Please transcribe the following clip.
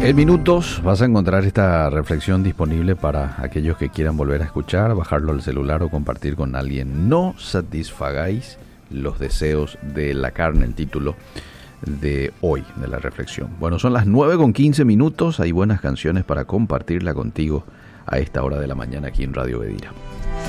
En minutos vas a encontrar esta reflexión disponible para aquellos que quieran volver a escuchar, bajarlo al celular o compartir con alguien. No satisfagáis los deseos de la carne, el título de hoy de la reflexión. Bueno, son las 9:15. Hay buenas canciones para compartirla contigo a esta hora de la mañana aquí en Radio Bedira.